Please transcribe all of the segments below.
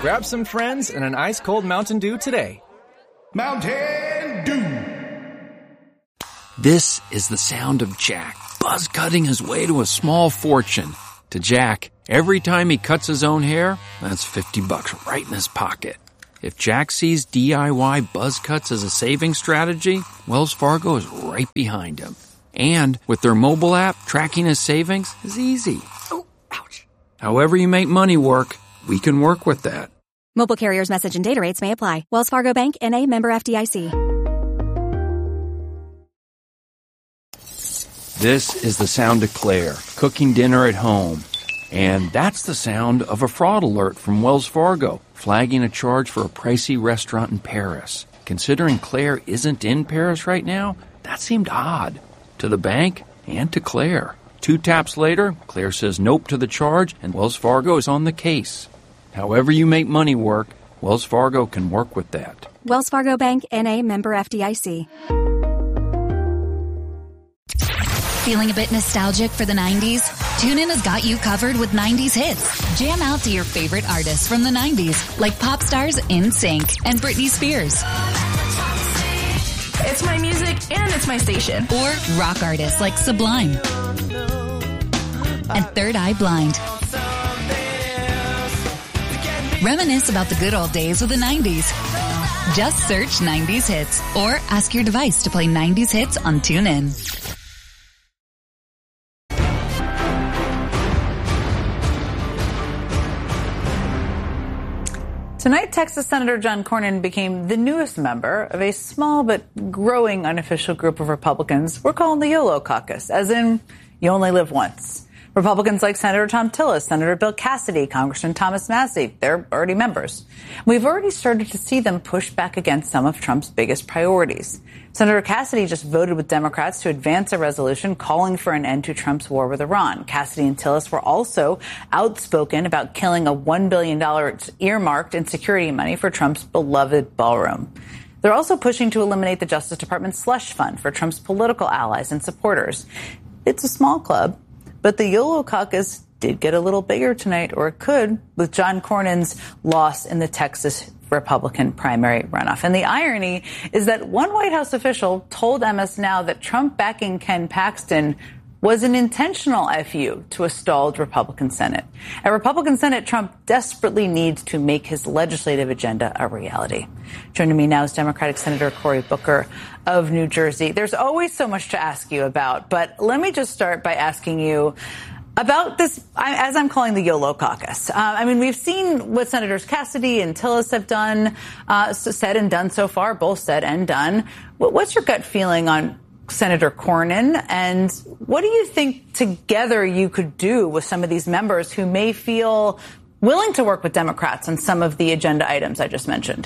Grab some friends and an ice-cold Mountain Dew today. Mountain Dew. This is the sound of Jack buzz-cutting his way to a small fortune. To Jack, every time he cuts his own hair, that's $50 right in his pocket. If Jack sees DIY buzz cuts as a saving strategy, Wells Fargo is right behind him. And with their mobile app, tracking his savings is easy. Oh, ouch. However you make money work, we can work with that. Mobile carriers' message and data rates may apply. Wells Fargo Bank, N.A., member FDIC. This is the sound of Claire, cooking dinner at home. And that's the sound of a fraud alert from Wells Fargo, flagging a charge for a pricey restaurant in Paris. Considering Claire isn't in Paris right now, that seemed odd. To the bank and to Claire. 2 taps later, Claire says nope to the charge, and Wells Fargo is on the case. However you make money work, Wells Fargo can work with that. Wells Fargo Bank, N.A., member FDIC. Feeling a bit nostalgic for the 90s? TuneIn has got you covered with 90s hits. Jam out to your favorite artists from the 90s, like pop stars NSYNC and Britney Spears. It's my music and it's my station. Or rock artists like Sublime and Third Eye Blind. Reminisce about the good old days with the 90s. Just search 90s hits or ask your device to play 90s hits on TuneIn. Tonight, Texas Senator John Cornyn became the newest member of a small but growing unofficial group of Republicans we're calling the YOLO caucus, as in, you only live once. Republicans like Senator Thom Tillis, Senator Bill Cassidy, Congressman Thomas Massie, they're already members. We've already started to see them push back against some of Trump's biggest priorities. Senator Cassidy just voted with Democrats to advance a resolution calling for an end to Trump's war with Iran. Cassidy and Tillis were also outspoken about killing a $1 billion earmarked in security money for Trump's beloved ballroom. They're also pushing to eliminate the Justice Department's slush fund for Trump's political allies and supporters. It's a small club, but the YOLO caucus did get a little bigger tonight, or it could, with John Cornyn's loss in the Texas Republican primary runoff. And the irony is that one White House official told MS Now that Trump backing Ken Paxton was an intentional FU to a stalled Republican Senate. At Republican Senate, Trump desperately needs to make his legislative agenda a reality. Joining me now is Democratic Senator Cory Booker of New Jersey. There's always so much to ask you about, but let me just start by asking you about this, as I'm calling the YOLO caucus. We've seen what Senators Cassidy and Tillis have done, said and done so far, both said and done. What's your gut feeling on Senator Cornyn, and what do you think together you could do with some of these members who may feel willing to work with Democrats on some of the agenda items I just mentioned?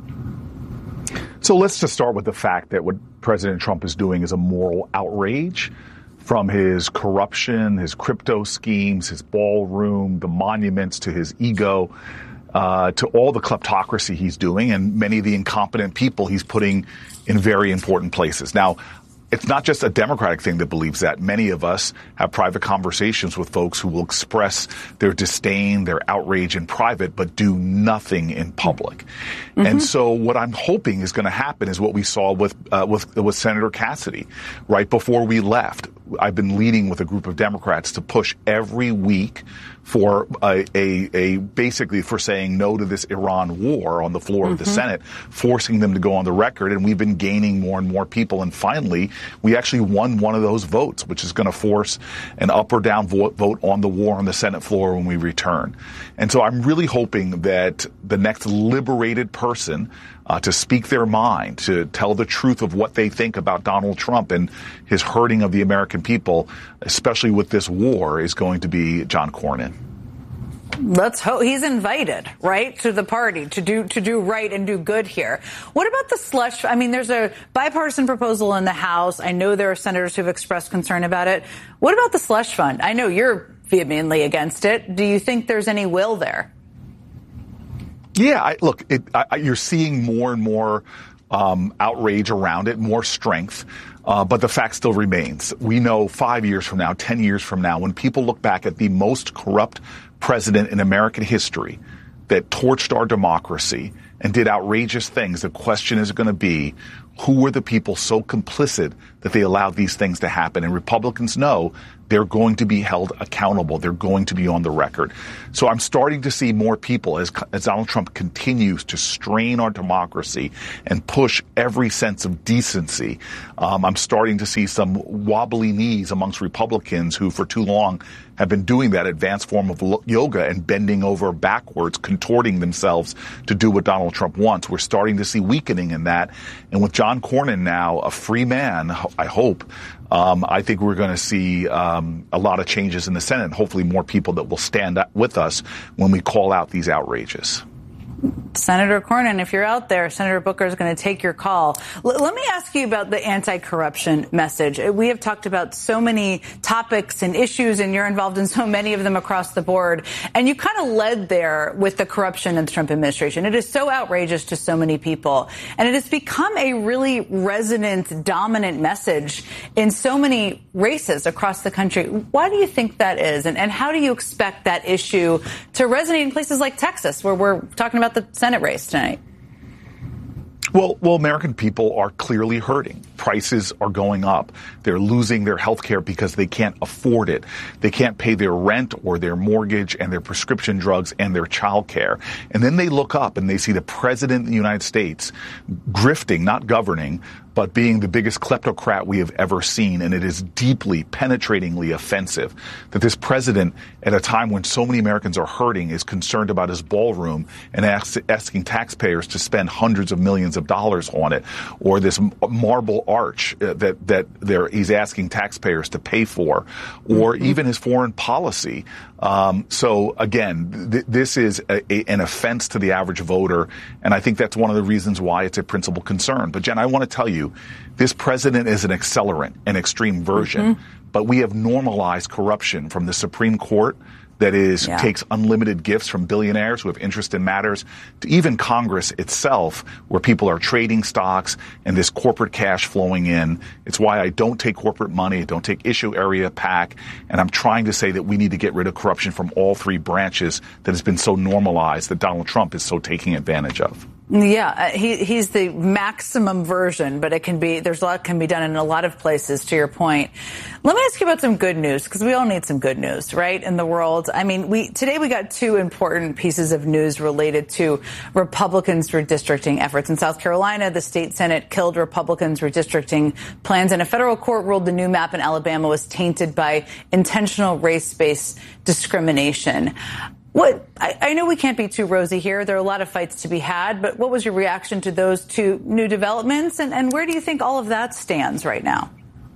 So let's just start with the fact that what President Trump is doing is a moral outrage. From his corruption, his crypto schemes, his ballroom, the monuments to his ego, to all the kleptocracy he's doing and many of the incompetent people he's putting in very important places. Now, it's not just a Democratic thing that believes that. Many of us have private conversations with folks who will express their disdain, their outrage in private, but do nothing in public. Mm-hmm. And so what I'm hoping is going to happen is what we saw with Senator Cassidy right before we left. I've been leading with a group of Democrats to push every week for basically for saying no to this Iran war on the floor of the Senate, forcing them to go on the record. And we've been gaining more and more people. And finally, we actually won one of those votes, which is going to force an up or down vote on the war on the Senate floor when we return. And so I'm really hoping that the next liberated person to speak their mind, to tell the truth of what they think about Donald Trump and his hurting of the American people, especially with this war, is going to be John Cornyn. Let's hope he's invited, right, to the party to do right and do good here. What about the slush? I mean, there's a bipartisan proposal in the House. I know there are senators who've expressed concern about it. What about the slush fund? I know you're vehemently against it. Do you think there's any will there? Yeah, you're seeing more and more outrage around it, more strength. But the fact still remains. We know 5 years from now, 10 years from now, when people look back at the most corrupt president in American history, that torched our democracy and did outrageous things, the question is going to be, who were the people so complicit that they allowed these things to happen? And Republicans know they're going to be held accountable. They're going to be on the record. So I'm starting to see more people as Donald Trump continues to strain our democracy and push every sense of decency. I'm starting to see some wobbly knees amongst Republicans who for too long have been doing that advanced form of yoga and bending over backwards, contorting themselves to do what Donald Trump wants. We're starting to see weakening in that. And with John Cornyn now a free man, I hope, I think we're going to see a lot of changes in the Senate and hopefully more people that will stand up with us when we call out these outrages. Senator Cornyn, if you're out there, Senator Booker is going to take your call. Let me ask you about the anti-corruption message. We have talked about so many topics and issues, and you're involved in so many of them across the board. And you kind of led there with the corruption in the Trump administration. It is so outrageous to so many people. And it has become a really resonant, dominant message in so many races across the country. Why do you think that is? And how do you expect that issue to resonate in places like Texas, where we're talking about the Senate race tonight? Well, American people are clearly hurting. Prices are going up. They're losing their health care because they can't afford it. They can't pay their rent or their mortgage and their prescription drugs and their child care. And then they look up and they see the president of the United States grifting, not governing, but being the biggest kleptocrat we have ever seen. And it is deeply, penetratingly offensive that this president, at a time when so many Americans are hurting, is concerned about his ballroom and asking taxpayers to spend hundreds of millions of dollars on it, or this marble arch that he's asking taxpayers to pay for, or even his foreign policy. So again, this is an offense to the average voter, and I think that's one of the reasons why it's a principal concern. But Jen, I want to tell you, this president is an accelerant, an extreme version, but we have normalized corruption from the Supreme Court that takes unlimited gifts from billionaires who have interest in matters, to even Congress itself, where people are trading stocks and this corporate cash flowing in. It's why I don't take corporate money, I don't take issue area PAC, and I'm trying to say that we need to get rid of corruption from all three branches that has been so normalized that Donald Trump is so taking advantage of. Yeah, he's the maximum version, but there's a lot can be done in a lot of places, to your point. Let me ask you about some good news, because we all need some good news, right, in the world. I mean, today we got two important pieces of news related to Republicans' redistricting efforts. In South Carolina, the state Senate killed Republicans' redistricting plans, and a federal court ruled the new map in Alabama was tainted by intentional race-based discrimination. I know we can't be too rosy here. There are a lot of fights to be had, but what was your reaction to those two new developments, and where do you think all of that stands right now?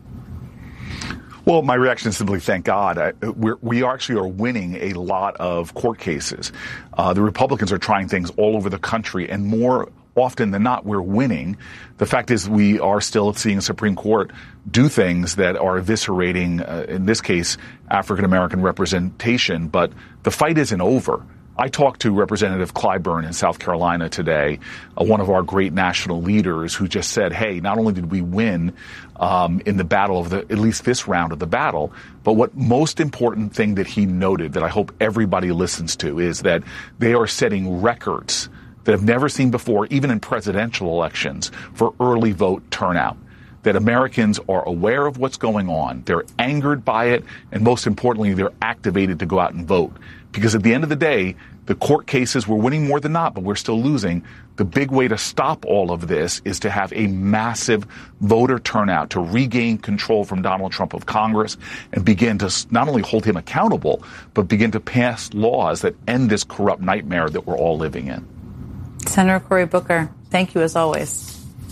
Well, my reaction is simply thank God. We actually are winning a lot of court cases. The Republicans are trying things all over the country, and more often than not, we're winning. The fact is we are still seeing the Supreme Court do things that are eviscerating, in this case, African-American representation. But the fight isn't over. I talked to Representative Clyburn in South Carolina today, one of our great national leaders, who just said, hey, not only did we win in the battle of at least this round of the battle, but what most important thing that he noted that I hope everybody listens to is that they are setting records that have never seen before, even in presidential elections, for early vote turnout. That Americans are aware of what's going on, they're angered by it, and most importantly, they're activated to go out and vote. Because at the end of the day, the court cases, we're winning more than not, but we're still losing. The big way to stop all of this is to have a massive voter turnout, to regain control from Donald Trump of Congress and begin to not only hold him accountable, but begin to pass laws that end this corrupt nightmare that we're all living in. Senator Cory Booker, thank you as always.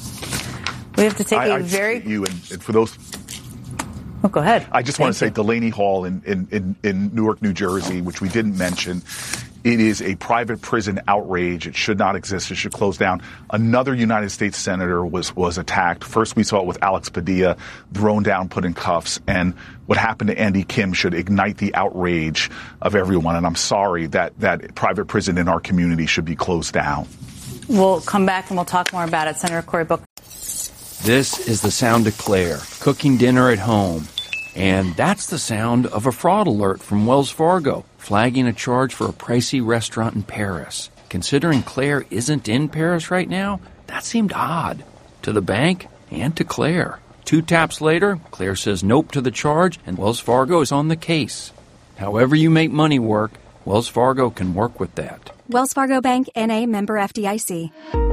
We have to take you and for those. Oh, go ahead. I just want to say Delaney Hall in Newark, New Jersey, which we didn't mention. It is a private prison outrage. It should not exist. It should close down. Another United States senator was attacked. First, we saw it with Alex Padilla, thrown down, put in cuffs. And what happened to Andy Kim should ignite the outrage of everyone. And I'm sorry that private prison in our community should be closed down. We'll come back and we'll talk more about it. Senator Cory Booker. This is the sound of Claire, cooking dinner at home. And that's the sound of a fraud alert from Wells Fargo, flagging a charge for a pricey restaurant in Paris. Considering Claire isn't in Paris right now, that seemed odd to the bank and to Claire. 2 taps later, Claire says nope to the charge, and Wells Fargo is on the case. However you make money work, Wells Fargo can work with that. Wells Fargo Bank, N.A., member FDIC.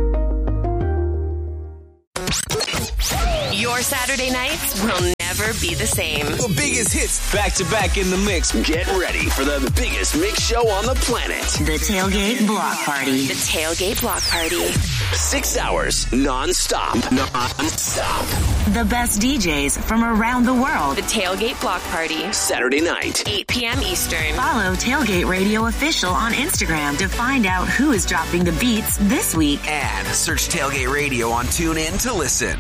Your Saturday nights will never be the same. The biggest hits back to back in the mix. Get ready for the biggest mix show on the planet. The Tailgate Block Party. The Tailgate Block Party. 6 hours non-stop. Non-stop. The best DJs from around the world. The Tailgate Block Party. Saturday night, 8 p.m. Eastern. Follow Tailgate Radio Official on Instagram to find out who is dropping the beats this week. and search Tailgate Radio on TuneIn to listen.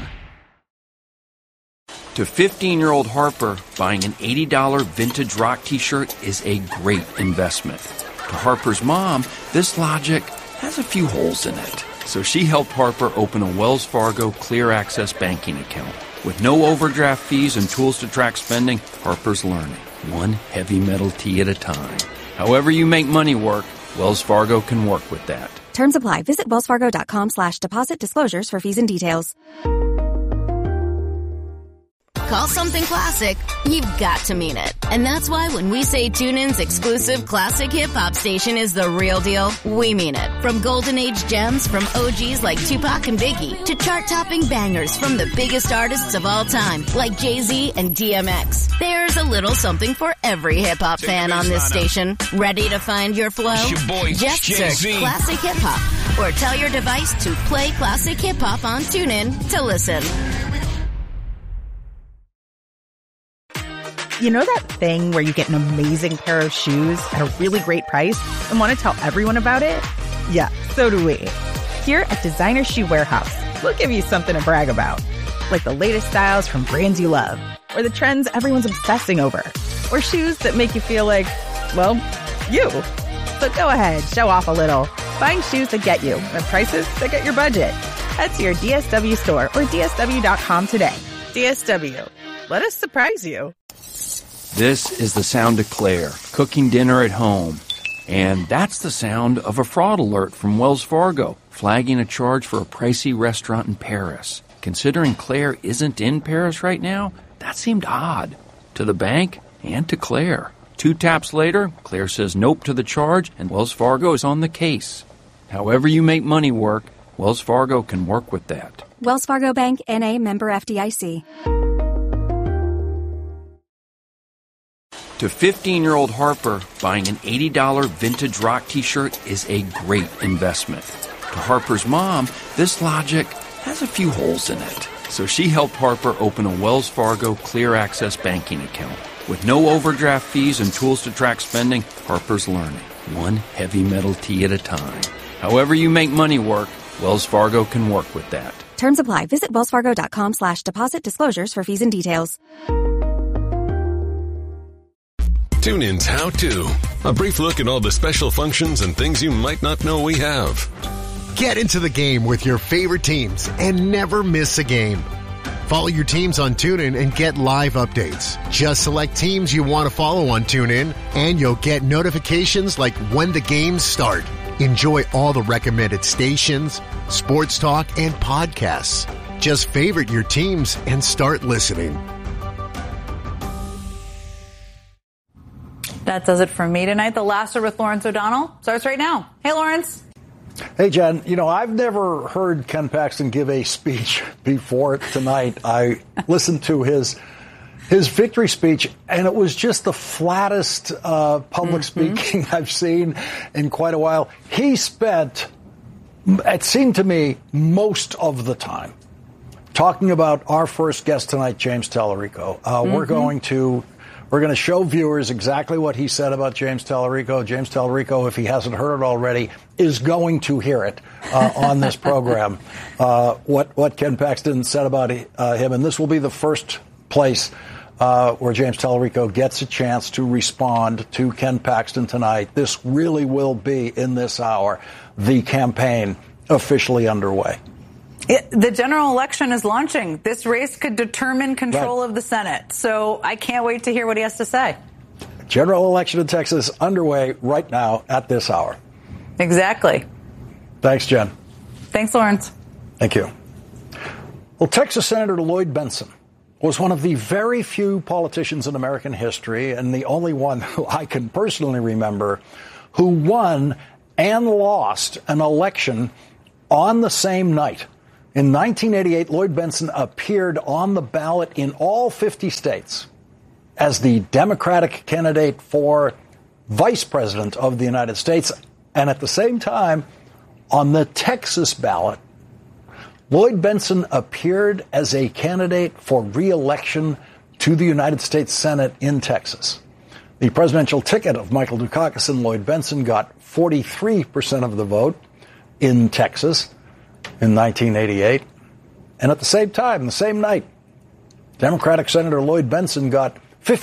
To 15-year-old Harper, buying an $80 vintage rock t-shirt is a great investment. To Harper's mom, this logic has a few holes in it. So she helped Harper open a Wells Fargo Clear Access banking account. With no overdraft fees and tools to track spending, Harper's learning, one heavy metal tee at a time. However you make money work, Wells Fargo can work with that. Terms apply. Visit wellsfargo.com/deposit disclosures for fees and details. Call something classic, you've got to mean it. And that's why when we say TuneIn's exclusive classic hip-hop station is the real deal, we mean it. From golden age gems from OGs like Tupac and Biggie to chart-topping bangers from the biggest artists of all time like Jay-Z and DMX. There's a little something for every hip-hop fan on this station. Ready to find your flow? Just search Classic Hip-Hop or tell your device to play Classic Hip-Hop on TuneIn to listen. You know that thing where you get an amazing pair of shoes at a really great price and want to tell everyone about it? Yeah, so do we. Here at Designer Shoe Warehouse, we'll give you something to brag about. Like the latest styles from brands you love, or the trends everyone's obsessing over, or shoes that make you feel like, well, you. So go ahead, show off a little. Find shoes that get you at prices that get your budget. Head to your DSW store or DSW.com today. DSW. Let us surprise you. This is the sound of Claire, cooking dinner at home. And that's the sound of a fraud alert from Wells Fargo, flagging a charge for a pricey restaurant in Paris. Considering Claire isn't in Paris right now, that seemed odd to the bank and to Claire. 2 taps later, Claire says nope to the charge, and Wells Fargo is on the case. However you make money work, Wells Fargo can work with that. Wells Fargo Bank, N.A., member FDIC. To 15-year-old Harper, buying an $80 vintage rock t-shirt is a great investment. To Harper's mom, this logic has a few holes in it. So she helped Harper open a Wells Fargo Clear Access banking account. With no overdraft fees and tools to track spending, Harper's learning, one heavy metal tee at a time. However you make money work, Wells Fargo can work with that. Terms apply. Visit wellsfargo.com/deposit disclosures for fees and details. TuneIn's How To. A brief look at all the special functions and things you might not know we have. Get into the game with your favorite teams and never miss a game. Follow your teams on TuneIn and get live updates. Just select teams you want to follow on TuneIn, and you'll get notifications like when the games start. Enjoy all the recommended stations, sports talk, and podcasts. Just favorite your teams and start listening. That does it for me tonight. The Last Word with Lawrence O'Donnell starts right now. Hey, Lawrence. Hey, Jen. You know, I've never heard Ken Paxton give a speech before tonight. I listened to his victory speech, and it was just the flattest public speaking I've seen in quite a while. He spent, it seemed to me, most of the time talking about our first guest tonight, James Tallarico. We're going to show viewers exactly what he said about James Tallarico. James Tallarico, if he hasn't heard it already, is going to hear it on this program. What Ken Paxton said about him, and this will be the first place where James Tallarico gets a chance to respond to Ken Paxton tonight. This really will be, in this hour, the campaign officially underway. The general election is launching. This race could determine control of the Senate. So I can't wait to hear what he has to say. General election in Texas underway right now at this hour. Exactly. Thanks, Jen. Thanks, Lawrence. Thank you. Well, Texas Senator Lloyd Bentsen was one of the very few politicians in American history, and the only one who I can personally remember, who won and lost an election on the same night. In 1988, Lloyd Bentsen appeared on the ballot in all 50 states as the Democratic candidate for Vice President of the United States. And at the same time, on the Texas ballot, Lloyd Bentsen appeared as a candidate for re-election to the United States Senate in Texas. The presidential ticket of Michael Dukakis and Lloyd Bentsen got 43% of the vote in Texas in 1988. And at the same time, the same night, Democratic Senator Lloyd Bentsen got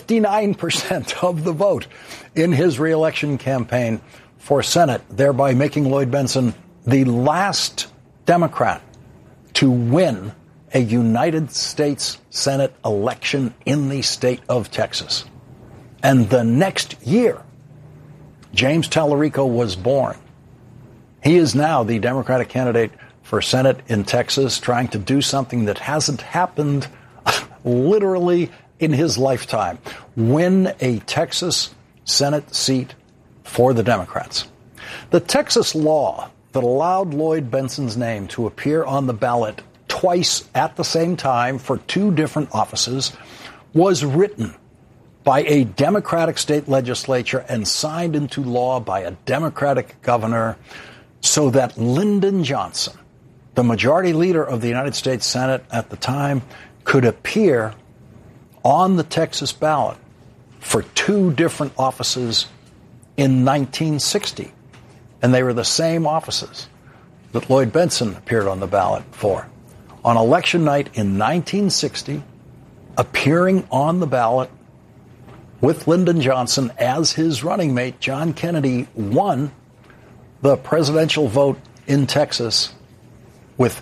59% of the vote in his re-election campaign for Senate, thereby making Lloyd Bentsen the last Democrat to win a United States Senate election in the state of Texas. And the next year, James Tallarico was born. He is now the Democratic candidate for Senate in Texas, trying to do something that hasn't happened literally in his lifetime: win a Texas Senate seat for the Democrats. The Texas law that allowed Lloyd Bentsen's name to appear on the ballot twice at the same time for two different offices was written by a Democratic state legislature and signed into law by a Democratic governor so that Lyndon Johnson, the majority leader of the United States Senate at the time, could appear on the Texas ballot for two different offices in 1960. And they were the same offices that Lloyd Bentsen appeared on the ballot for. On election night in 1960, appearing on the ballot with Lyndon Johnson as his running mate, John Kennedy won the presidential vote in Texas with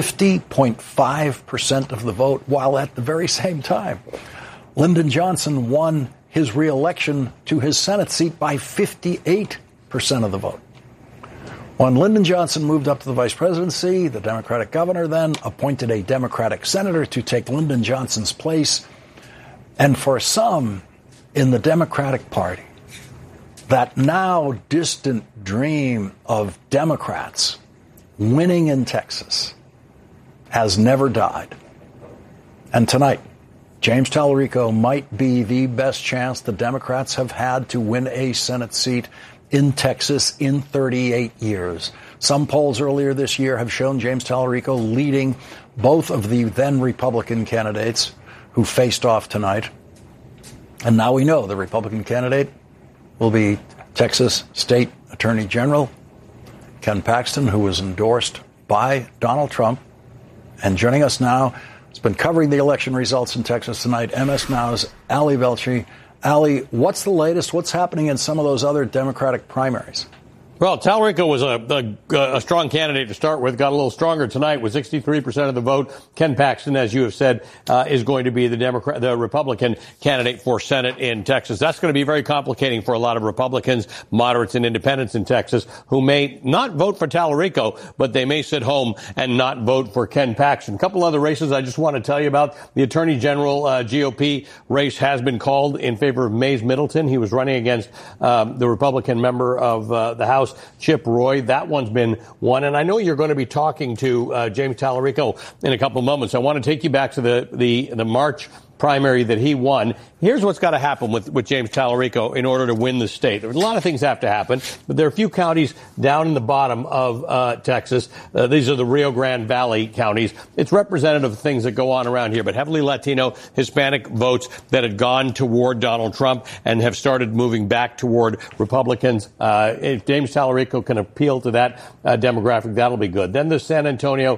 50.5% of the vote, while at the very same time, Lyndon Johnson won his re-election to his Senate seat by 58% of the vote. When Lyndon Johnson moved up to the vice presidency, the Democratic governor then appointed a Democratic senator to take Lyndon Johnson's place. And for some in the Democratic Party, that now distant dream of Democrats winning in Texas has never died. And tonight, James Tallarico might be the best chance the Democrats have had to win a Senate seat in Texas in 38 years. Some polls earlier this year have shown James Tallarico leading both of the then Republican candidates who faced off tonight. And now we know the Republican candidate will be Texas State Attorney General Ken Paxton, who was endorsed by Donald Trump. And joining us now, has been covering the election results in Texas tonight, MS Now's Ali Velshi. Ali, what's the latest? What's happening in some of those other Democratic primaries? Well, Tallarico was a strong candidate to start with, got a little stronger tonight with 63% of the vote. Ken Paxton, as you have said, is going to be the Republican candidate for Senate in Texas. That's going to be very complicating for a lot of Republicans, moderates, and independents in Texas who may not vote for Tallarico, but they may sit home and not vote for Ken Paxton. A couple other races I just want to tell you about. The Attorney General GOP race has been called in favor of Mays Middleton. He was running against the Republican member of the House, Chip Roy. That one's been won. And I know you're going to be talking to James Tallarico in a couple of moments. I want to take you back to the March primary that he won. Here's what's got to happen with James Tallarico in order to win the state. There's a lot of things have to happen, but there are a few counties down in the bottom of Texas. These are the Rio Grande Valley counties. It's representative of things that go on around here, but heavily Latino, Hispanic votes that had gone toward Donald Trump and have started moving back toward Republicans. If James Tallarico can appeal to that demographic, that'll be good. Then the San Antonio,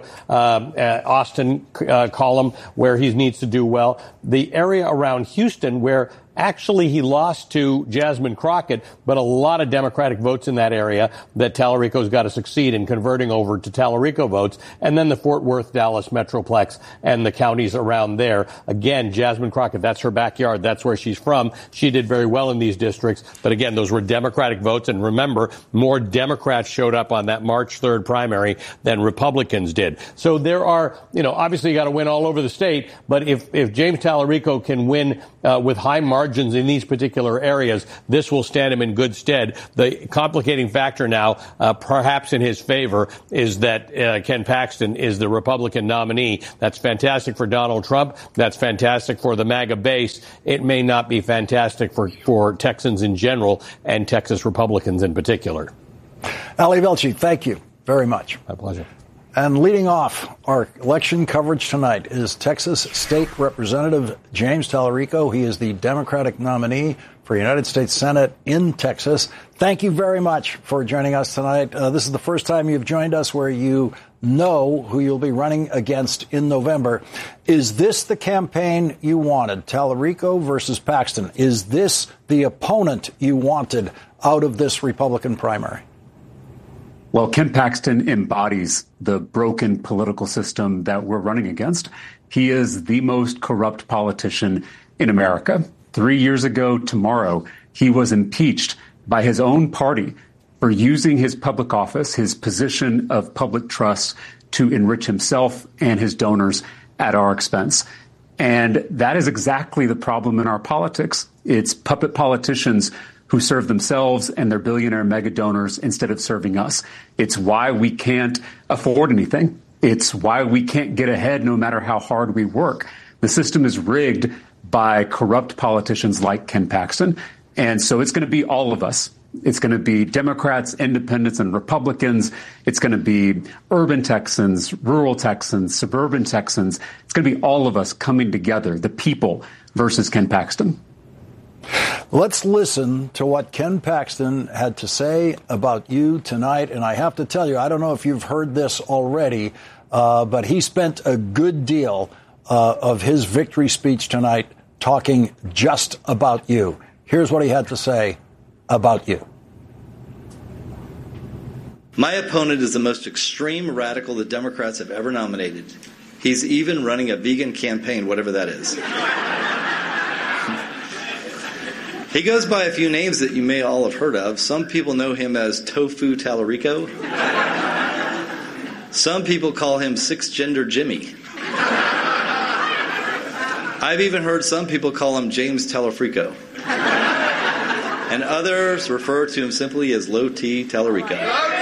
Austin column, where he needs to do well. The area around Houston, where Actually, he lost to Jasmine Crockett, but a lot of Democratic votes in that area that Tallarico's got to succeed in converting over to Tallarico votes. And then the Fort Worth, Dallas Metroplex and the counties around there. Again, Jasmine Crockett, that's her backyard. That's where she's from. She did very well in these districts. But again, those were Democratic votes. And remember, more Democrats showed up on that March 3rd primary than Republicans did. So there are, obviously you got to win all over the state. But if James Tallarico can win with high margins in these particular areas, this will stand him in good stead. The complicating factor now, perhaps in his favor, is that Ken Paxton is the Republican nominee. That's fantastic for Donald Trump. That's fantastic for the MAGA base. It may not be fantastic for Texans in general and Texas Republicans in particular. Ali Velshi, thank you very much. My pleasure. And leading off our election coverage tonight is Texas State Representative James Tallarico. He is the Democratic nominee for United States Senate in Texas. Thank you very much for joining us tonight. This is the first time you've joined us where you know who you'll be running against in November. Is this the campaign you wanted, Tallarico versus Paxton? Is this the opponent you wanted out of this Republican primary? Well, Ken Paxton embodies the broken political system that we're running against. He is the most corrupt politician in America. 3 years ago tomorrow, he was impeached by his own party for using his public office, his position of public trust, to enrich himself and his donors at our expense. And that is exactly the problem in our politics. It's puppet politicians who serve themselves and their billionaire mega donors instead of serving us. It's why we can't afford anything. It's why we can't get ahead no matter how hard we work. The system is rigged by corrupt politicians like Ken Paxton. And so it's going to be all of us. It's going to be Democrats, independents, and Republicans. It's going to be urban Texans, rural Texans, suburban Texans. It's going to be all of us coming together, the people versus Ken Paxton. Let's listen to what Ken Paxton had to say about you tonight. And I have to tell you, I don't know if you've heard this already, but he spent a good deal of his victory speech tonight talking just about you. Here's what he had to say about you. My opponent is the most extreme radical the Democrats have ever nominated. He's even running a vegan campaign, whatever that is. He goes by a few names that you may all have heard of. Some people know him as Tofu Tallarico. Some people call him Six-Gender Jimmy. I've even heard some people call him James Tallarico. And others refer to him simply as Low T Tallarico.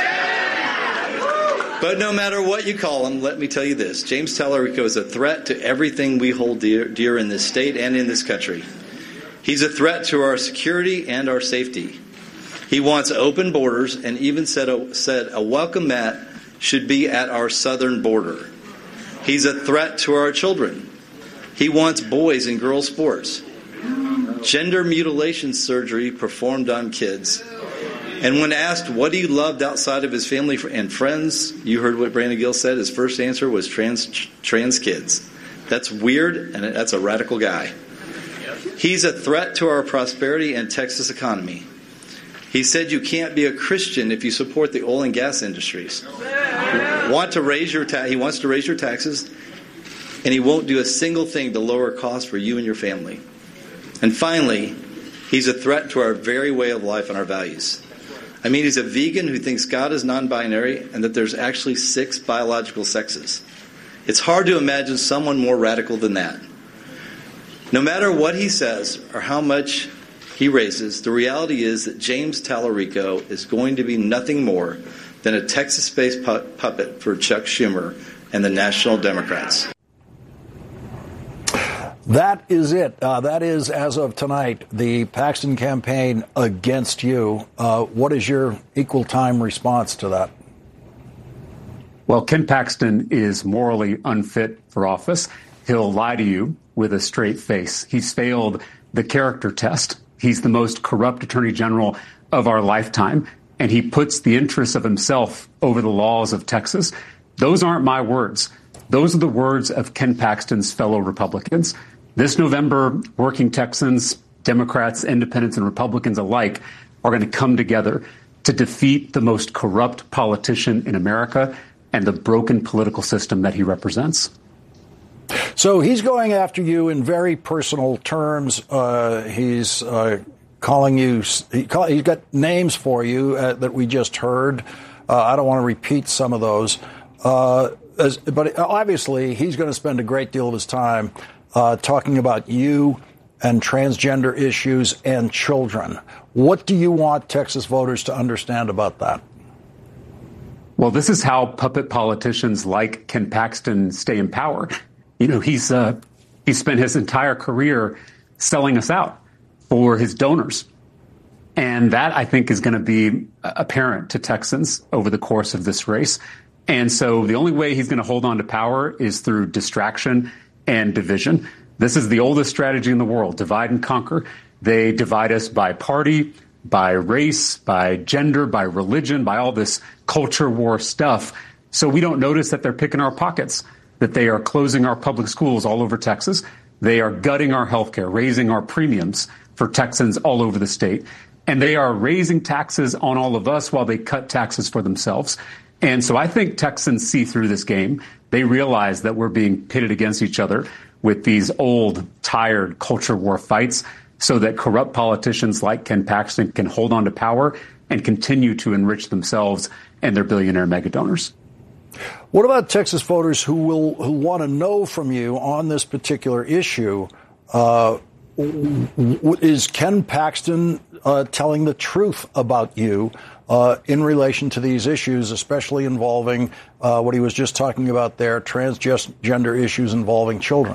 But no matter what you call him, let me tell you this. James Tallarico is a threat to everything we hold dear in this state and in this country. He's a threat to our security and our safety. He wants open borders and even said a welcome mat should be at our southern border. He's a threat to our children. He wants boys and girls sports. Gender mutilation surgery performed on kids. And when asked what he loved outside of his family and friends, you heard what Brandon Gill said. His first answer was trans kids. That's weird, and that's a radical guy. He's a threat to our prosperity and Texas economy. He said you can't be a Christian if you support the oil and gas industries. He wants to raise your taxes, and he won't do a single thing to lower costs for you and your family. And finally, he's a threat to our very way of life and our values. I mean, he's a vegan who thinks God is non-binary and that there's actually 6 biological sexes. It's hard to imagine someone more radical than that. No matter what he says or how much he raises, the reality is that James Tallarico is going to be nothing more than a Texas-based puppet for Chuck Schumer and the National Democrats. That is it. That is, as of tonight, the Paxton campaign against you. What is your equal time response to that? Well, Ken Paxton is morally unfit for office. He'll lie to you with a straight face. He's failed the character test. He's the most corrupt attorney general of our lifetime, and he puts the interests of himself over the laws of Texas. Those aren't my words. Those are the words of Ken Paxton's fellow Republicans. This November, working Texans, Democrats, independents, and Republicans alike are going to come together to defeat the most corrupt politician in America and the broken political system that he represents. So he's going after you in very personal terms. He's calling you. He's got names for you that we just heard. I don't want to repeat some of those. But obviously, he's going to spend a great deal of his time talking about you and transgender issues and children. What do you want Texas voters to understand about that? Well, this is how puppet politicians like Ken Paxton stay in power. You know, he's spent his entire career selling us out for his donors. And that, I think, is going to be apparent to Texans over the course of this race. And so the only way he's going to hold on to power is through distraction and division. This is the oldest strategy in the world, divide and conquer. They divide us by party, by race, by gender, by religion, by all this culture war stuff. So we don't notice that they're picking our pockets, that they are closing our public schools all over Texas. They are gutting our health care, raising our premiums for Texans all over the state. And they are raising taxes on all of us while they cut taxes for themselves. And so I think Texans see through this game. They realize that we're being pitted against each other with these old, tired culture war fights so that corrupt politicians like Ken Paxton can hold on to power and continue to enrich themselves and their billionaire mega donors. What about Texas voters who want to know from you on this particular issue? Is Ken Paxton telling the truth about you in relation to these issues, especially involving what he was just talking about there, transgender issues involving children?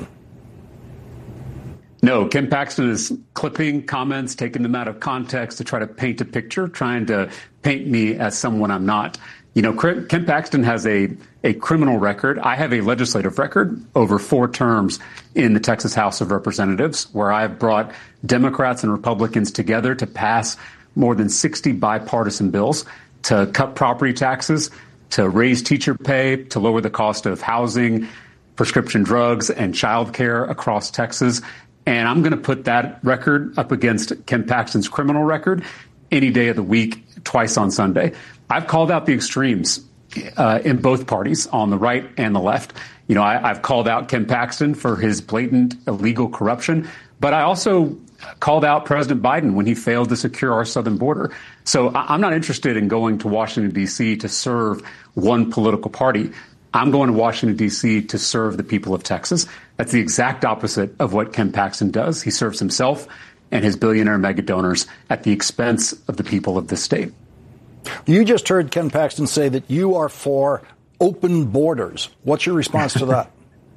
No, Ken Paxton is clipping comments, taking them out of context to try to paint a picture, trying to paint me as someone I'm not. You know, Ken Paxton has a criminal record. I have a legislative record over 4 terms in the Texas House of Representatives, where I've brought Democrats and Republicans together to pass more than 60 bipartisan bills to cut property taxes, to raise teacher pay, to lower the cost of housing, prescription drugs, and child care across Texas. And I'm going to put that record up against Ken Paxton's criminal record any day of the week, twice on Sunday. I've called out the extremes in both parties, on the right and the left. You know, I've called out Ken Paxton for his blatant illegal corruption, but I also called out President Biden when he failed to secure our southern border. So I'm not interested in going to Washington, D.C. to serve one political party. I'm going to Washington, D.C. to serve the people of Texas. That's the exact opposite of what Ken Paxton does. He serves himself and his billionaire mega donors at the expense of the people of this state. You just heard Ken Paxton say that you are for open borders. What's your response to that?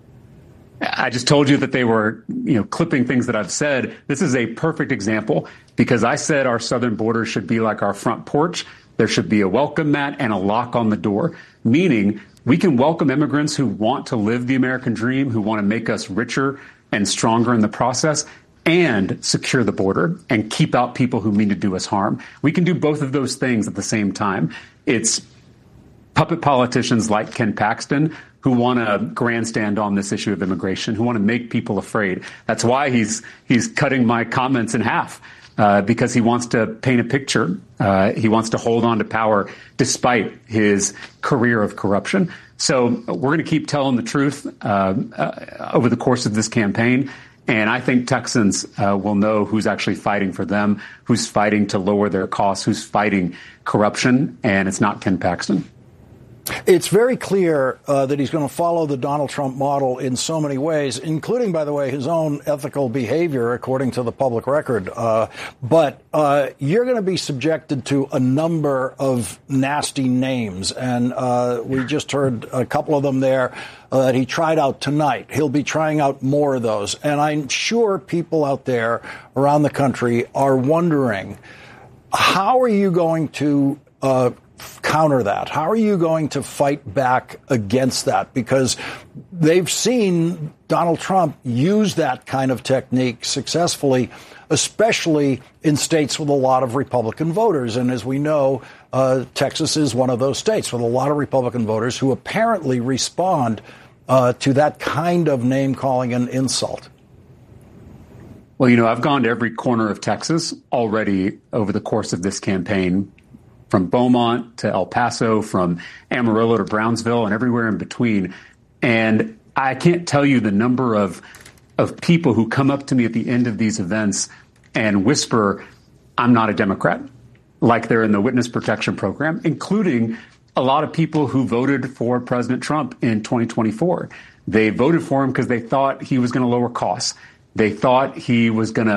I just told you that they were, clipping things that I've said. This is a perfect example because I said our southern border should be like our front porch. There should be a welcome mat and a lock on the door, meaning we can welcome immigrants who want to live the American dream, who want to make us richer and stronger in the process, and secure the border and keep out people who mean to do us harm. We can do both of those things at the same time. It's puppet politicians like Ken Paxton who want to grandstand on this issue of immigration, who want to make people afraid. That's why he's cutting my comments in half, because he wants to paint a picture. He wants to hold on to power despite his career of corruption. So we're going to keep telling the truth over the course of this campaign. And I think Texans will know who's actually fighting for them, who's fighting to lower their costs, who's fighting corruption, and it's not Ken Paxton. It's very clear that he's going to follow the Donald Trump model in so many ways, including, by the way, his own ethical behavior, according to the public record. But you're going to be subjected to a number of nasty names. And we just heard a couple of them there that he tried out tonight. He'll be trying out more of those. And I'm sure people out there around the country are wondering, how are you going to counter that? How are you going to fight back against that? Because they've seen Donald Trump use that kind of technique successfully, especially in states with a lot of Republican voters. And as we know, Texas is one of those states with a lot of Republican voters who apparently respond to that kind of name calling and insult. Well, I've gone to every corner of Texas already over the course of this campaign, from Beaumont to El Paso, from Amarillo to Brownsville, and everywhere in between. And I can't tell you the number of people who come up to me at the end of these events and whisper, "I'm not a Democrat," like they're in the witness protection program, including a lot of people who voted for President Trump in 2024. They voted for him because they thought he was going to lower costs. They thought he was going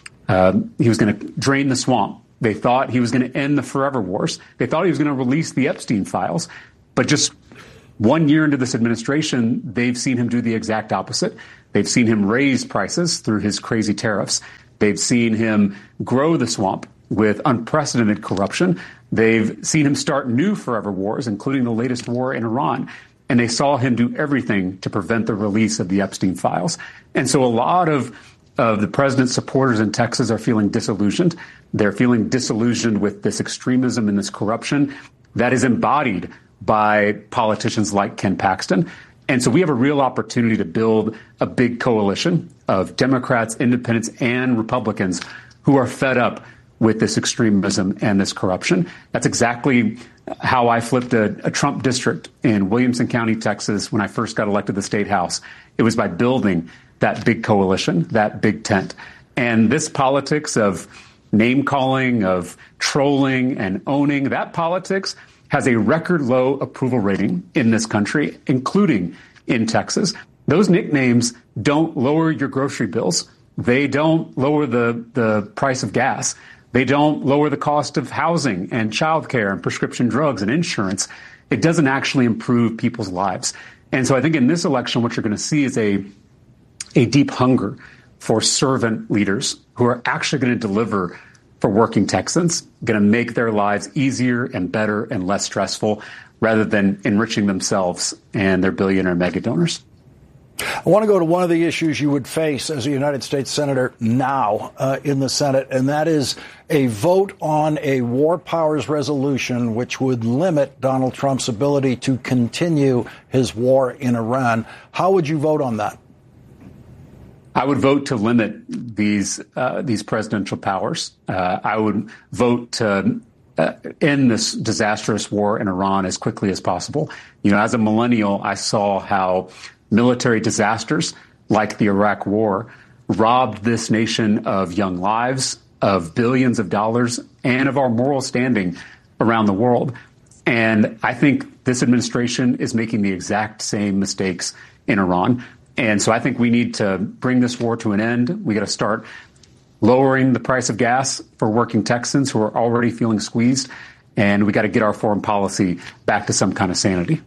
to drain the swamp. They thought he was going to end the forever wars. They thought he was going to release the Epstein files. But just 1 year into this administration, they've seen him do the exact opposite. They've seen him raise prices through his crazy tariffs. They've seen him grow the swamp with unprecedented corruption. They've seen him start new forever wars, including the latest war in Iran. And they saw him do everything to prevent the release of the Epstein files. And so a lot of the president's supporters in Texas are feeling disillusioned. They're feeling disillusioned with this extremism and this corruption that is embodied by politicians like Ken Paxton. And so we have a real opportunity to build a big coalition of Democrats, independents, and Republicans who are fed up with this extremism and this corruption. That's exactly how I flipped a Trump district in Williamson County, Texas, when I first got elected to the state house. It was by building that big coalition, that big tent. And this politics of name calling, of trolling and owning, that politics has a record low approval rating in this country, including in Texas. Those nicknames don't lower your grocery bills. They don't lower the price of gas. They don't lower the cost of housing and childcare and prescription drugs and insurance. It doesn't actually improve people's lives. And so I think in this election, what you're going to see is a deep hunger for servant leaders who are actually going to deliver for working Texans, going to make their lives easier and better and less stressful rather than enriching themselves and their billionaire mega donors. I want to go to one of the issues you would face as a United States Senator now in the Senate, and that is a vote on a war powers resolution which would limit Donald Trump's ability to continue his war in Iran. How would you vote on that? I would vote to limit these presidential powers. I would vote to end this disastrous war in Iran as quickly as possible. As a millennial, I saw how military disasters like the Iraq War robbed this nation of young lives, of billions of dollars, and of our moral standing around the world. And I think this administration is making the exact same mistakes in Iran. And so I think we need to bring this war to an end. We got to start lowering the price of gas for working Texans who are already feeling squeezed. And we got to get our foreign policy back to some kind of sanity.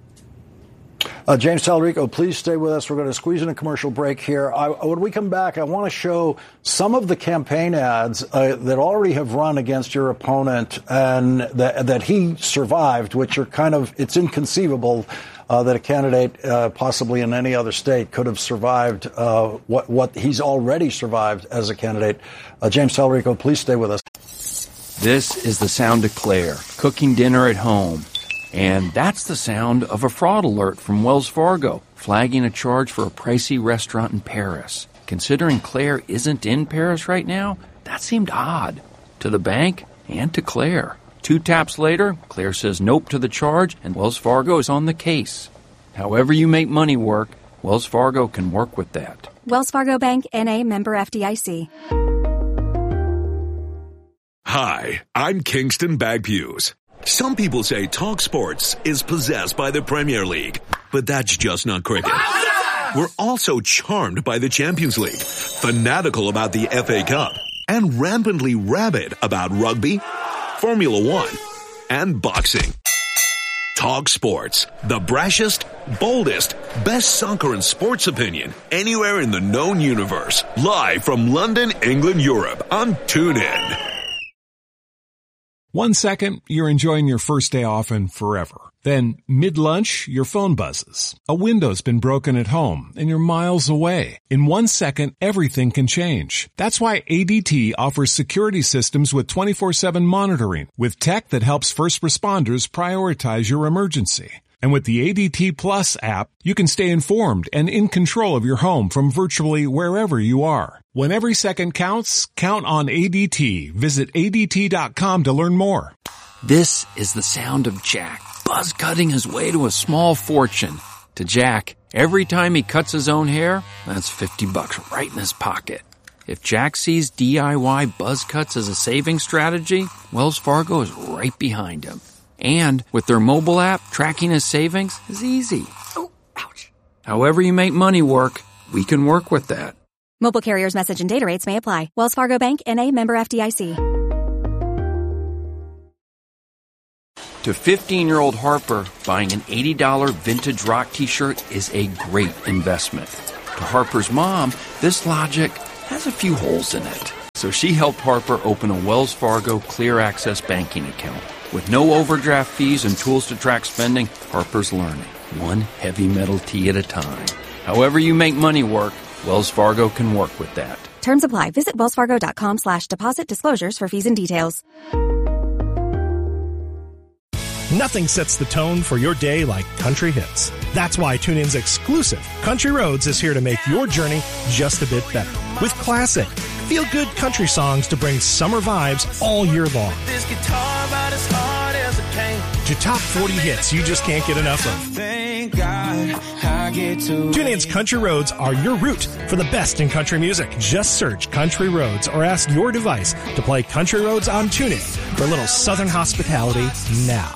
James Talarico, please stay with us. We're going to squeeze in a commercial break here. When we come back, I want to show some of the campaign ads that already have run against your opponent and that he survived, which are it's inconceivable that a candidate possibly in any other state could have survived what he's already survived as a candidate. James Talarico, please stay with us. This is the sound of Claire cooking dinner at home. And that's the sound of a fraud alert from Wells Fargo, flagging a charge for a pricey restaurant in Paris. Considering Claire isn't in Paris right now, that seemed odd to the bank and to Claire. 2 taps later, Claire says nope to the charge, and Wells Fargo is on the case. However you make money work, Wells Fargo can work with that. Wells Fargo Bank, N.A., member FDIC. Hi, I'm Kingston Bagpuse. Some people say Talk Sports is possessed by the Premier League, but that's just not cricket. We're also charmed by the Champions League, fanatical about the FA Cup, and rampantly rabid about rugby, Formula One, and boxing. Talk Sports, the brashest, boldest, best soccer and sports opinion anywhere in the known universe. Live from London, England, Europe on TuneIn. 1 second, you're enjoying your first day off and forever. Then, mid-lunch, your phone buzzes. A window's been broken at home, and you're miles away. In 1 second, everything can change. That's why ADT offers security systems with 24/7 monitoring, with tech that helps first responders prioritize your emergency. And with the ADT Plus app, you can stay informed and in control of your home from virtually wherever you are. When every second counts, count on ADT. Visit ADT.com to learn more. This is the sound of Jack buzz cutting his way to a small fortune. To Jack, every time he cuts his own hair, that's $50 right in his pocket. If Jack sees DIY buzz cuts as a saving strategy, Wells Fargo is right behind him. And with their mobile app, tracking his savings is easy. Oh, ouch. However you make money work, we can work with that. Mobile carriers' message and data rates may apply. Wells Fargo Bank, N.A., member FDIC. To 15-year-old Harper, buying an $80 vintage rock t-shirt is a great investment. To Harper's mom, this logic has a few holes in it. So she helped Harper open a Wells Fargo Clear Access banking account. With no overdraft fees and tools to track spending, Harper's learning, one heavy metal tea at a time. However you make money work, Wells Fargo can work with that. Terms apply. Visit wellsfargo.com/deposit disclosures for fees and details. Nothing sets the tone for your day like country hits. That's why TuneIn's exclusive Country Roads is here to make your journey just a bit better. With classic, feel-good country songs to bring summer vibes all year long. This guitar about as hard as it came. To top 40 hits you just can't get enough of. Thank God I get to TuneIn's Country Roads are your route for the best in country music. Just search Country Roads or ask your device to play Country Roads on TuneIn for a little southern hospitality now.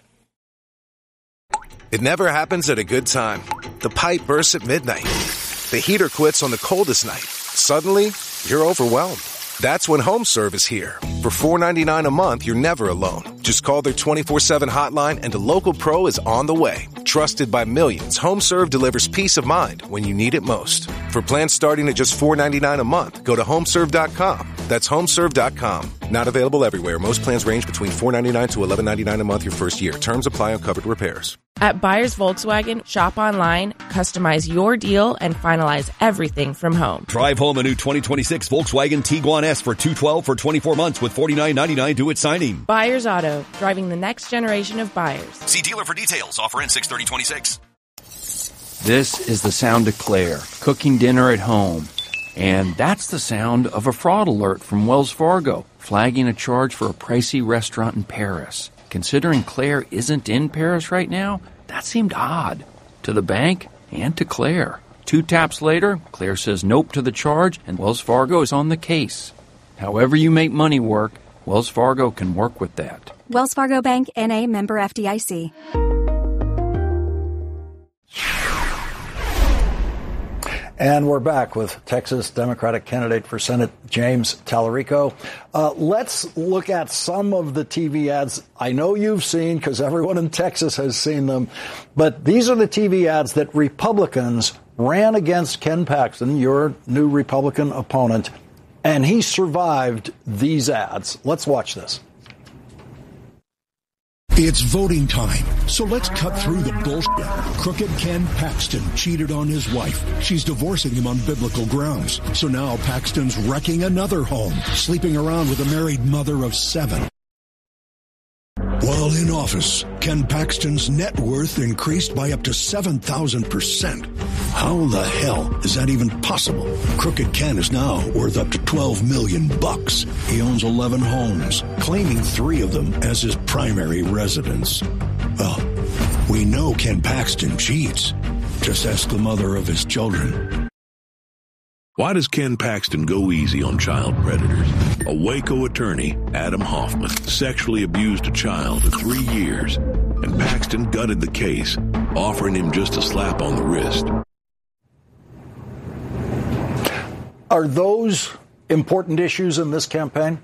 It never happens at a good time. The pipe bursts at midnight. The heater quits on the coldest night. Suddenly, you're overwhelmed. That's when HomeServe is here. For $4.99 a month, you're never alone. Just call their 24/7 hotline and a local pro is on the way. Trusted by millions, HomeServe delivers peace of mind when you need it most. For plans starting at just $4.99 a month, go to HomeServe.com. That's HomeServe.com. Not available everywhere. Most plans range between $4.99 to $11.99 a month your first year. Terms apply on covered repairs. At Buyers Volkswagen, shop online, customize your deal, and finalize everything from home. Drive home a new 2026 Volkswagen Tiguan S for $212 for 24 months with $49.99 due at signing. Buyers Auto, driving the next generation of buyers. See dealer for details. Offer ends 6/30/26. This is the sound of Claire, cooking dinner at home. And that's the sound of a fraud alert from Wells Fargo, flagging a charge for a pricey restaurant in Paris. Considering Claire isn't in Paris right now, that seemed odd. To the bank and to Claire. 2 taps later, Claire says nope to the charge, and Wells Fargo is on the case. However you make money work, Wells Fargo can work with that. Wells Fargo Bank, N.A., member FDIC. And we're back with Texas Democratic candidate for Senate, James Tallarico. Let's look at some of the TV ads I know you've seen, because everyone in Texas has seen them. But these are the TV ads that Republicans ran against Ken Paxton, your new Republican opponent, and he survived these ads. Let's watch this. It's voting time, so let's cut through the bullshit. Crooked Ken Paxton cheated on his wife. She's divorcing him on biblical grounds. So now Paxton's wrecking another home, sleeping around with a married mother of 7. While in office, Ken Paxton's net worth increased by up to 7,000%. How the hell is that even possible? Crooked Ken is now worth up to $12 million. He owns 11 homes, claiming 3 of them as his primary residence. Well, we know Ken Paxton cheats. Just ask the mother of his children. Why does Ken Paxton go easy on child predators? A Waco attorney, Adam Hoffman, sexually abused a child for 3 years, and Paxton gutted the case, offering him just a slap on the wrist. Are those important issues in this campaign?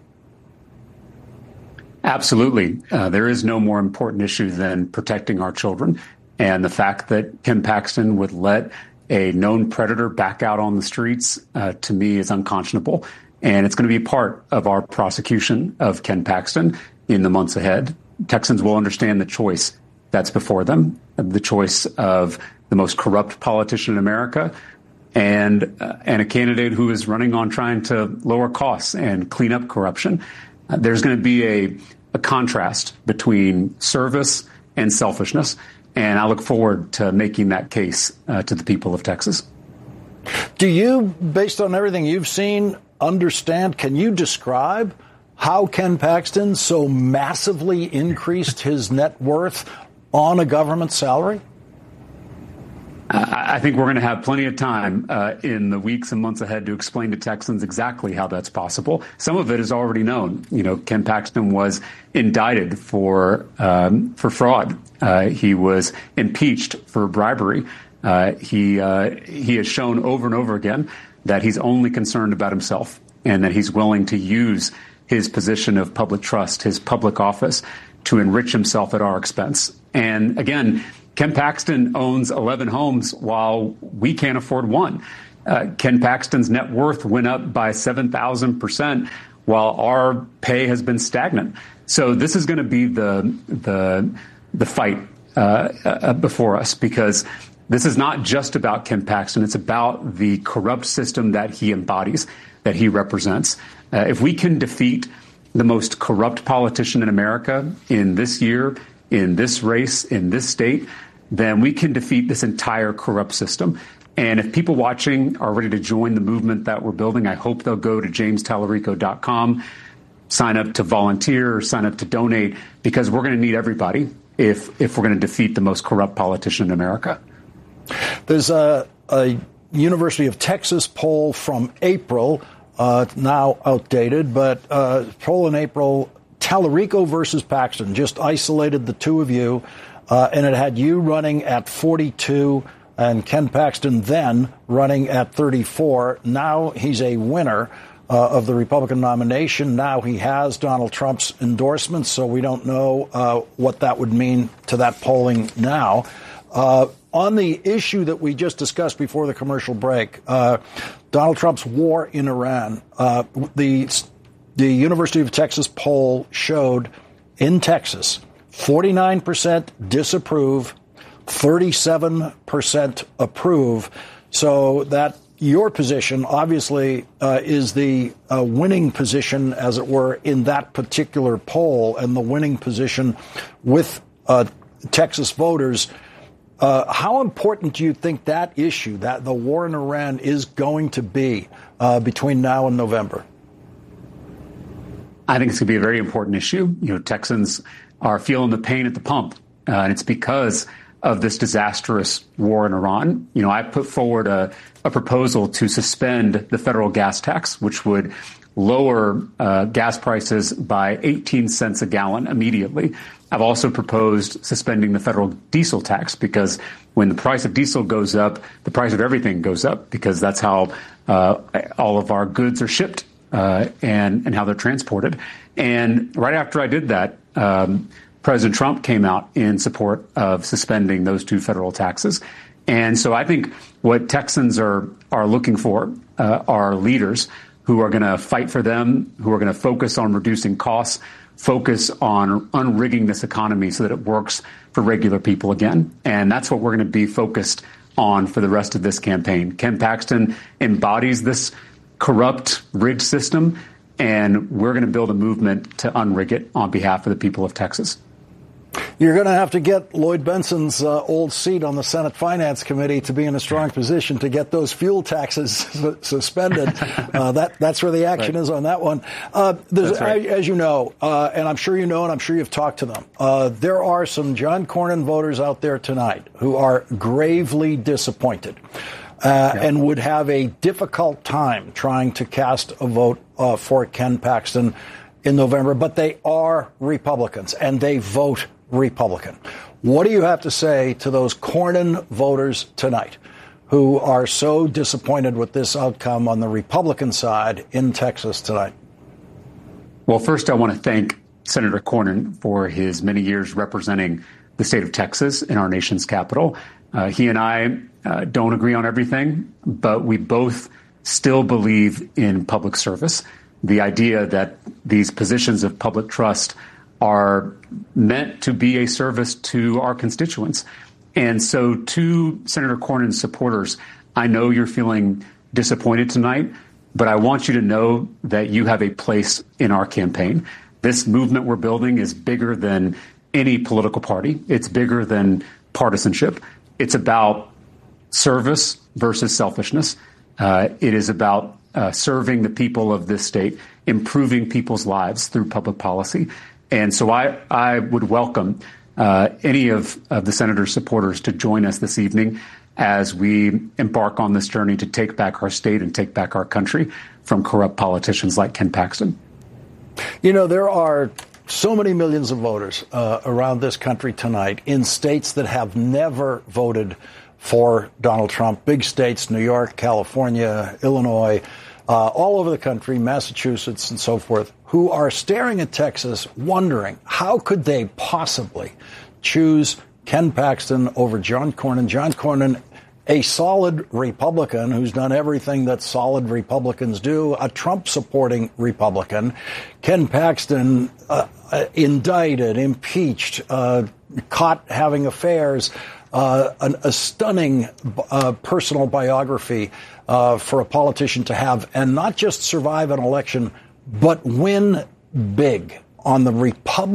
Absolutely. There is no more important issue than protecting our children. And the fact that Ken Paxton would let a known predator back out on the streets, to me, is unconscionable. And it's going to be part of our prosecution of Ken Paxton in the months ahead. Texans will understand the choice that's before them, the choice of the most corrupt politician in America and a candidate who is running on trying to lower costs and clean up corruption. There's going to be a contrast between service and selfishness. And I look forward to making that case to the people of Texas. Do you, based on everything you've seen, understand, can you describe how Ken Paxton so massively increased his net worth on a government salary? I think we're going to have plenty of time in the weeks and months ahead to explain to Texans exactly how that's possible. Some of it is already known. You know, Ken Paxton was indicted for fraud. He was impeached for bribery. He has shown over and over again that he's only concerned about himself and that he's willing to use his position of public trust, his public office, to enrich himself at our expense. And again, Ken Paxton owns 11 homes while we can't afford one. Ken Paxton's net worth went up by 7,000% while our pay has been stagnant. So this is going to be the fight before us, because this is not just about Ken Paxton. It's about the corrupt system that he embodies, that he represents. If we can defeat the most corrupt politician in America in this year, in this race, in this state, then we can defeat this entire corrupt system. And if people watching are ready to join the movement that we're building, I hope they'll go to jamestallarico.com, sign up to volunteer, sign up to donate, because we're going to need everybody if we're going to defeat the most corrupt politician in America. There's a University of Texas poll from April, now outdated, but poll in April, Tallarico versus Paxton, just isolated the two of you, and it had you running at 42 and Ken Paxton then running at 34. Now he's a winner of the Republican nomination. Now he has Donald Trump's endorsement, so we don't know what that would mean to that polling now. On the issue that we just discussed before the commercial break, Donald Trump's war in Iran, the University of Texas poll showed in Texas 49% disapprove, 37% approve. So that your position obviously is the winning position, as it were, in that particular poll, and the winning position with Texas voters. How important do you think that issue, that the war in Iran, is going to be between now and November? I think it's going to be a very important issue. You know, Texans are feeling the pain at the pump, and it's because of this disastrous war in Iran. You know, I put forward a proposal to suspend the federal gas tax, which would lower gas prices by 18 cents a gallon immediately. I've also proposed suspending the federal diesel tax, because when the price of diesel goes up, the price of everything goes up, because that's how all of our goods are shipped and how they're transported. And right after I did that, President Trump came out in support of suspending those two federal taxes. And so I think what Texans are looking for are leaders who are going to fight for them, who are going to focus on reducing costs, focus on unrigging this economy so that it works for regular people again. And that's what we're going to be focused on for the rest of this campaign. Ken Paxton embodies this corrupt, rigged system, and we're going to build a movement to unrig it on behalf of the people of Texas. You're going to have to get Lloyd Benson's old seat on the Senate Finance Committee to be in a strong position to get those fuel taxes suspended. That's where the action is on that one. Right. As you know, and I'm sure you know, and I'm sure you've talked to them, there are some John Cornyn voters out there tonight who are gravely disappointed and would have a difficult time trying to cast a vote for Ken Paxton in November, but they are Republicans and they vote Republican. What do you have to say to those Cornyn voters tonight who are so disappointed with this outcome on the Republican side in Texas tonight? Well, first, I want to thank Senator Cornyn for his many years representing the state of Texas in our nation's capital. He and I don't agree on everything, but we both still believe in public service. The idea that these positions of public trust are meant to be a service to our constituents. And so to Senator Cornyn's supporters, I know you're feeling disappointed tonight, but I want you to know that you have a place in our campaign. This movement we're building is bigger than any political party. It's bigger than partisanship. It's about service versus selfishness. It is about serving the people of this state, improving people's lives through public policy. And so I would welcome any of the senator's supporters to join us this evening as we embark on this journey to take back our state and take back our country from corrupt politicians like Ken Paxton. You know, there are so many millions of voters around this country tonight in states that have never voted for Donald Trump. Big states, New York, California, Illinois, all over the country, Massachusetts and so forth, who are staring at Texas wondering how could they possibly choose Ken Paxton over John Cornyn. John Cornyn, a solid Republican who's done everything that solid Republicans do, a Trump-supporting Republican. Ken Paxton, indicted, impeached, caught having affairs, a stunning personal biography for a politician to have, and not just survive an election, but win big on the Republican